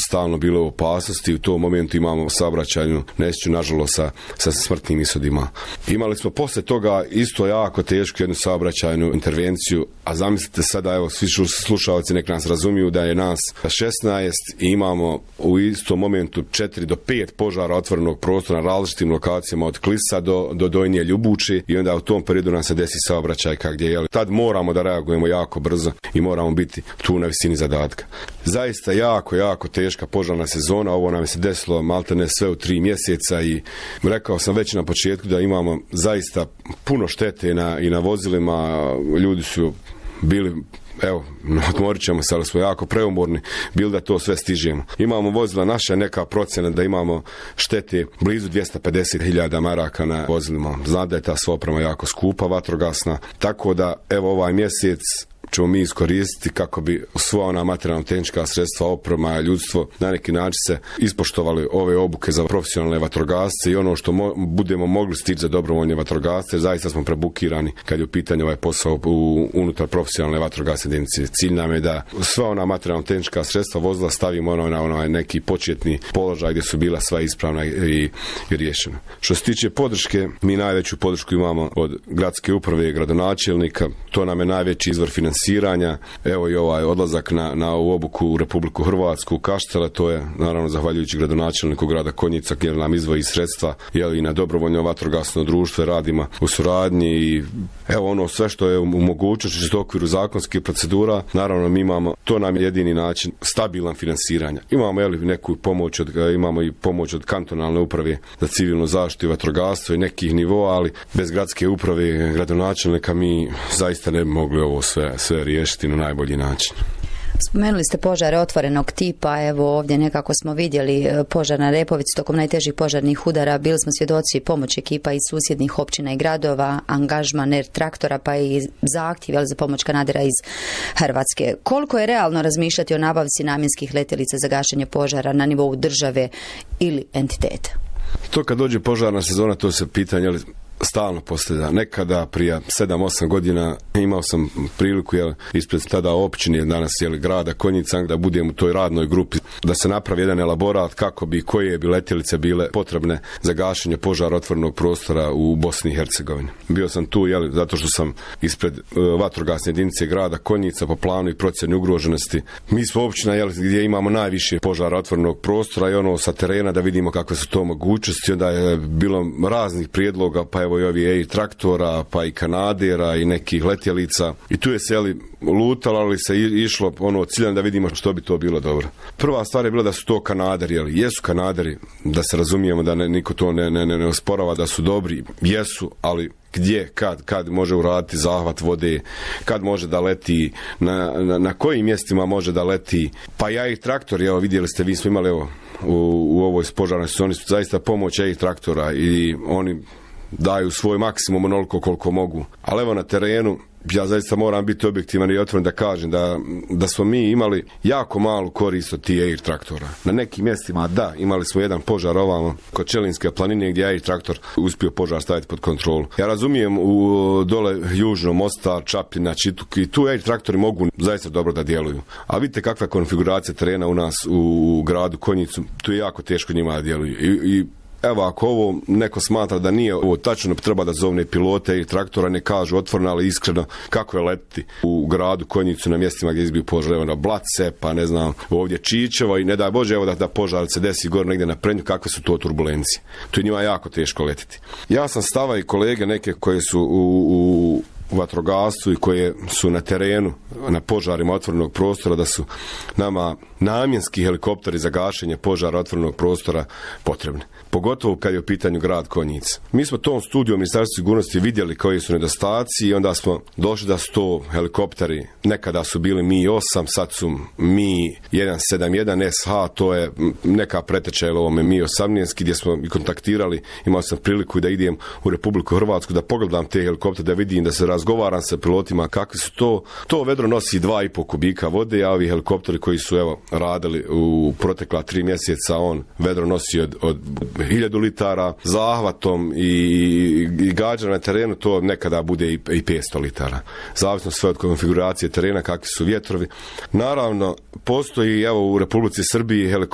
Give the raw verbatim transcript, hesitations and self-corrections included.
stalno bile u opasnosti. U tom momentu imamo saobraćajnu nesreću, nažalost, sa, sa smrtnim ishodima. Imali smo posle toga isto jako tešku jednu saobraćajnu intervenciju, a zamislite sada, evo, svi slušalci nek nas razumiju da je nas šesnaest i imamo u istom momentu četiri do pet požara otvorenog prostora na različitim lokacijama od Klisa do, do Donje Ljubuče i onda u tom periodu nam se desi saobraćajka gdje je. Tad moramo da reagujemo jako brzo i moramo biti tu na visini zadatka. Zaista jako, jako teška požarna sezona, ovo nam se desilo maltene sve u tri mjeseca i rekao sam već na početku da imamo zaista puno štete na, i na vozilima, ljudi su bili, evo, odmorit ćemo se, ali smo jako preumorni bili da to sve stižemo. Imamo vozila, naša neka procjena da imamo štete blizu dvjesto pedeset hiljada maraka na vozilima. Zna da je ta sva oprema jako skupa, vatrogasna, tako da evo ovaj mjesec ćemo mi iskoristiti kako bi sva ona materijalno-tehnička sredstva, oprema, ljudstvo na neki način se ispoštovali ove obuke za profesionalne vatrogasce i ono što mo- budemo mogli stići za dobrovoljne vatrogasce. Zaista smo prebukirani kad je u pitanju ovaj posao u, unutar profesionalne vatrogasne jedinice. Cilj nam je da sva ona materijalno-tehnička sredstva vozila stavimo ono na onaj neki početni položaj gdje su bila sva ispravna i, i riješena. Što se tiče podrške, mi najveću podršku imamo od gradske uprave i gradonačelnika. To nam je najveći izvor finansiranja. Evo i ovaj odlazak na, na ovu obuku u Republiku Hrvatsku, u Kaštele, to je naravno zahvaljujući gradonačelniku grada Konjica gdje nam izdvoji sredstva, jel, i na dobrovoljno vatrogasno društvo radimo u suradnji i evo ono sve što je u mogućnosti u okviru zakonskih procedura, naravno mi imamo, to nam je jedini način stabilan finansiranja. Imamo jel, neku pomoć od, imamo i pomoć od kantonalne uprave za civilnu zaštitu i vatrogastvo i nekih nivoa, ali bez gradske uprave gradonačelnika mi zaista ne bi mogli ovo sve sve riješiti na najbolji način. Spomenuli ste požare otvorenog tipa, evo ovdje nekako smo vidjeli požar na Repovici tokom najtežih požarnih udara, bili smo svjedoci pomoć ekipa iz susjednih općina i gradova, angažman er traktora pa i zahtjev za pomoć kanadera iz Hrvatske. Koliko je realno razmišljati o nabavci namjenskih letjelica za gašenje požara na nivou države ili entiteta? To kad dođe požarna sezona, to se pitanje ali stalno postavlja. Nekada prije sedam osam godina imao sam priliku jel, ispred tada općine, danas jel, grada Konjica, da budem u toj radnoj grupi, da se napravi jedan elaborat kako bi, koje bi letjelice bile potrebne za gašenje požara otvorenog prostora u Bosni i Hercegovini. Bio sam tu jel, zato što sam ispred uh, vatrogasne jedinice grada Konjica po planu i procjeni ugroženosti. Mi smo općina jel, gdje imamo najviše požara otvorenog prostora i ono sa terena da vidimo kakve su to mogućnosti. Onda je bilo raznih prijedloga, pa evo i ovi air traktora, pa i kanadera i nekih letjelica. I tu je se jeli, lutalo, ali se išlo ono ciljano da vidimo što bi to bilo dobro. Prva stvar je bila da su to kanaderi, jeli, jesu kanaderi, da se razumijemo da ne, niko to ne, ne, ne osporava da su dobri, jesu, ali gdje, kad, kad može uraditi zahvat vode, kad može da leti, na, na, na kojim mjestima može da leti. Pa i air traktor, evo vidjeli ste, vi smo imali evo, u, u ovoj požarnoj sezoni zaista pomoć air traktora i oni daju svoj maksimum onoliko koliko mogu. Ali evo na terenu, ja zaista moram biti objektivan i otvoren da kažem da, da smo mi imali jako malu korist od tih air traktora. Na nekim mjestima da, imali smo jedan požar ovamo kod Čelinske planine gdje je air traktor uspio požar staviti pod kontrolu. Ja razumijem u dole južno Mostar, Čapljina, Čituk i tu air traktori mogu zaista dobro da djeluju. A vidite kakva je konfiguracija terena u nas u gradu Konjicu, tu je jako teško njima da djeluju. I, i evo, ako ovo neko smatra da nije ovo tačno, treba da zovne pilote i traktora, ne kažu otvoreno, ali iskreno kako je letiti u gradu Konjicu na mjestima gdje je izbio požar, evo na Blace, pa ne znam, ovdje Čičevo i ne daj Bože, evo da, da požar se desi gore negdje na Prenju, kakve su to turbulencije. To je njima jako teško letiti. Ja sam stava i kolege neke koje su u, u u vatrogastvu i koje su na terenu na požarima otvorenog prostora, da su nama namjenski helikopteri za gašenje požara otvorenog prostora potrebni. Pogotovo kad je u pitanju grad Konjica. Mi smo tom studiju Ministarstva sigurnosti vidjeli koji su nedostaci i onda smo došli da su to helikopteri, nekada su bili Mi osam, sad su Mi jedan sedam jedan S H, to je neka preteča ovome Mi osamnaest, gdje smo i kontaktirali, imao sam priliku da idem u Republiku Hrvatsku da pogledam te helikoptere, da vidim, da se razgovaram sa pilotima kakvi su to. To vedro nosi dva i pol kubika vode, a ovi helikopteri koji su evo radili u protekla tri mjeseca, on vedro nosi od, od hiljadu litara, zahvatom i, i gađa na terenu, to nekada bude i, i petsto litara. Zavisno sve od konfiguracije terena, kakvi su vjetrovi. Naravno, postoji evo u Republici Srbiji helikopter